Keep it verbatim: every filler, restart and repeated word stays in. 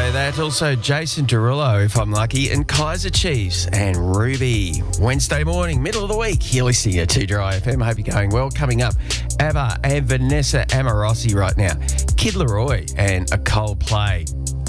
say that. Also, Jason Derulo, if I'm lucky, and Kaiser Chiefs and Ruby. Wednesday morning, middle of the week, you're listening to Dry F M. Hope you're going well. Coming up, ABBA and Vanessa Amorosi right now. Kid Laroi and a Coldplay.